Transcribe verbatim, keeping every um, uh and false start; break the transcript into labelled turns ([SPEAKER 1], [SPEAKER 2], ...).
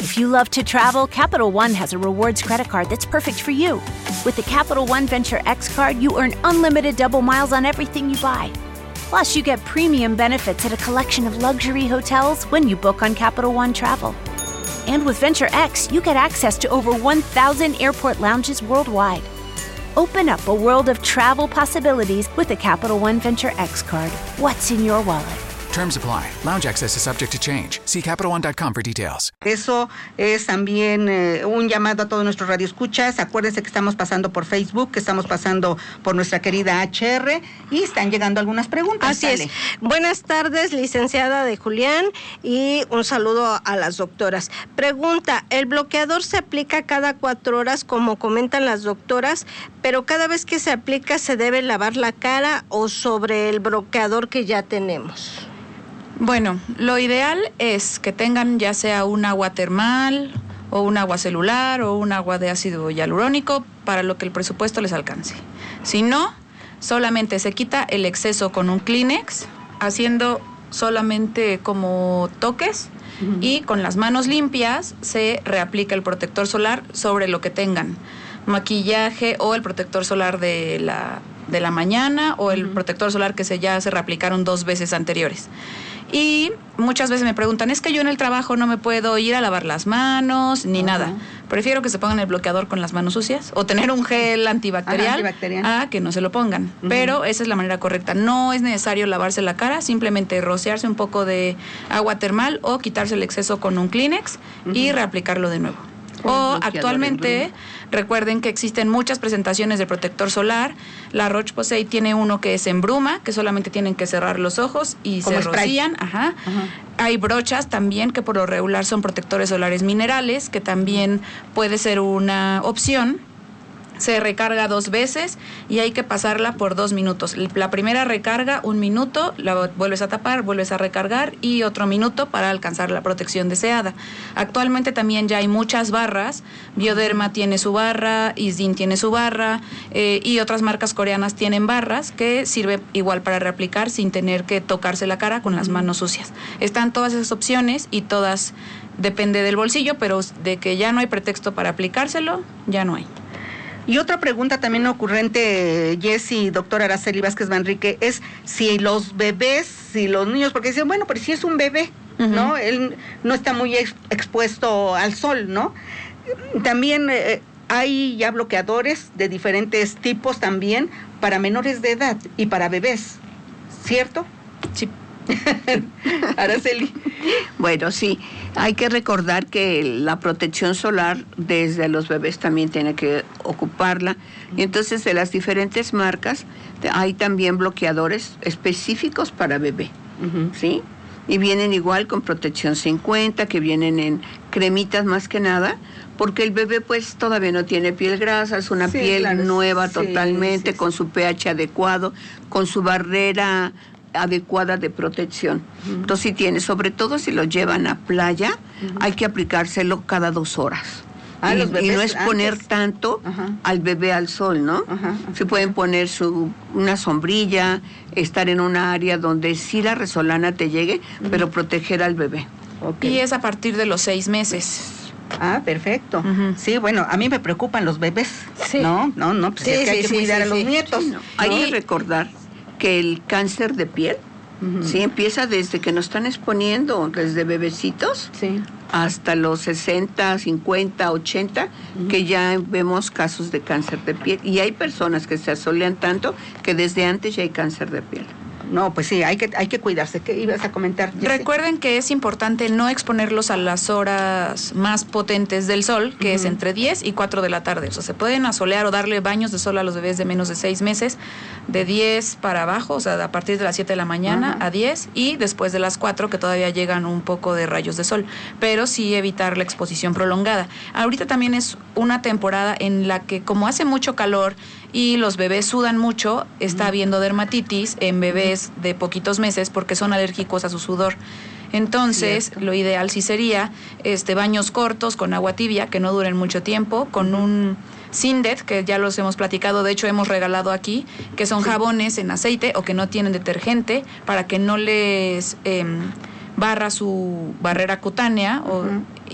[SPEAKER 1] If you love to travel, Capital One has a rewards credit card that's perfect for you. With the Capital One Venture X card, you earn unlimited double miles on everything you buy. Plus, you get premium benefits at a collection of luxury hotels when you book on Capital One Travel. And with Venture X, you get access to over one thousand airport lounges worldwide. Open up a world of travel possibilities with the Capital One Venture X card. What's in your wallet?
[SPEAKER 2] Terms apply. Lounge access is subject to change. See Capital One dot com for details.
[SPEAKER 3] Eso es también eh, un llamado a todos nuestros radioescuchas. Acuérdense que estamos pasando por Facebook, que estamos pasando por nuestra querida H R y están llegando algunas preguntas.
[SPEAKER 4] Así Dale. es. Buenas tardes, licenciada de Julián, y un saludo a las doctoras. Pregunta, ¿el bloqueador se aplica cada cuatro horas como comentan las doctoras, pero cada vez que se aplica se debe lavar la cara o sobre el bloqueador que ya tenemos?
[SPEAKER 5] Bueno, lo ideal es que tengan ya sea un agua termal o un agua celular o un agua de ácido hialurónico para lo que el presupuesto les alcance. Si no, solamente se quita el exceso con un Kleenex, haciendo solamente como toques, uh-huh. y con las manos limpias se reaplica el protector solar sobre lo que tengan. Maquillaje o el protector solar de la, de la mañana o el uh-huh. protector solar que se ya se reaplicaron dos veces anteriores. Y muchas veces me preguntan, es que yo en el trabajo no me puedo ir a lavar las manos ni uh-huh. nada. Prefiero que se pongan el bloqueador con las manos sucias o tener un gel antibacterial, Ajá, antibacterial. a que no se lo pongan. Uh-huh. Pero esa es la manera correcta. No es necesario lavarse la cara, simplemente rociarse un poco de agua termal o quitarse el exceso con un Kleenex uh-huh. y reaplicarlo de nuevo. O actualmente, recuerden que existen muchas presentaciones de protector solar. La Roche-Posay tiene uno que es en bruma, que solamente tienen que cerrar los ojos y se rocían. Ajá. Ajá. Hay brochas también que por lo regular son protectores solares minerales, que también puede ser una opción. Se recarga dos veces y hay que pasarla por dos minutos. La primera recarga un minuto, la vuelves a tapar, vuelves a recargar y otro minuto para alcanzar la protección deseada. Actualmente también ya hay muchas barras. Bioderma tiene su barra, Isdin tiene su barra eh, y otras marcas coreanas tienen barras que sirve igual para reaplicar sin tener que tocarse la cara con las manos sucias. Están todas esas opciones y todas depende del bolsillo, pero de que ya no hay pretexto para aplicárselo, ya no hay.
[SPEAKER 3] Y otra pregunta también ocurrente, Jessy, doctora Araceli Vázquez Manrique, es si los bebés, si los niños, porque dicen, bueno, pero si es un bebé, uh-huh. ¿no? Él no está muy ex- expuesto al sol, ¿no? También eh, hay ya bloqueadores de diferentes tipos también para menores de edad y para bebés, ¿cierto?
[SPEAKER 5] Sí.
[SPEAKER 3] Araceli.
[SPEAKER 6] Bueno, sí, hay que recordar que la protección solar desde los bebés también tiene que ocuparla. Y entonces de las diferentes marcas hay también bloqueadores específicos para bebé, uh-huh. ¿sí? Y vienen igual con protección cincuenta, que vienen en cremitas más que nada, porque el bebé pues todavía no tiene piel grasa, es una sí, piel claro, nueva sí, totalmente, sí, con sí. su pH adecuado, con su barrera adecuada de protección. Uh-huh. Entonces si tiene, sobre todo si lo llevan a playa, uh-huh. hay que aplicárselo cada dos horas. Ah, y, y no exponer antes. tanto uh-huh. al bebé al sol, ¿no? Uh-huh. Se pueden poner su una sombrilla, estar en una área donde sí la resolana te llegue, uh-huh. pero proteger al bebé.
[SPEAKER 5] Okay. Y es a partir de los seis meses.
[SPEAKER 3] Ah, perfecto. Uh-huh. Sí, bueno, a mí me preocupan los bebés. Sí. No, no, no, pues sí, es que sí, hay que sí, cuidar sí, a los sí. nietos. Sí, no.
[SPEAKER 6] ¿no? Hay que recordar que el cáncer de piel, uh-huh. sí, empieza desde que nos están exponiendo, desde bebecitos, sí. hasta los sesenta, cincuenta, ochenta, uh-huh. que ya vemos casos de cáncer de piel. Y hay personas que se asolean tanto que desde antes ya hay cáncer de piel.
[SPEAKER 3] No, pues sí, hay que hay que cuidarse. ¿Qué ibas a comentar, Jessy?
[SPEAKER 5] Recuerden que es importante no exponerlos a las horas más potentes del sol, que uh-huh. es entre diez y cuatro de la tarde. O sea, se pueden asolear o darle baños de sol a los bebés de menos de seis meses, de diez para abajo, o sea, a partir de las siete de la mañana uh-huh. a diez, y después de las cuatro, que todavía llegan un poco de rayos de sol. Pero sí evitar la exposición prolongada. Ahorita también es una temporada en la que, como hace mucho calor y los bebés sudan mucho, está habiendo dermatitis en bebés de poquitos meses porque son alérgicos a su sudor. Entonces, Cierto. lo ideal sí sería este baños cortos con agua tibia, que no duren mucho tiempo, con un Sindet, que ya los hemos platicado, de hecho hemos regalado aquí, que son sí. jabones en aceite o que no tienen detergente, para que no les eh, barra su barrera cutánea, uh-huh. o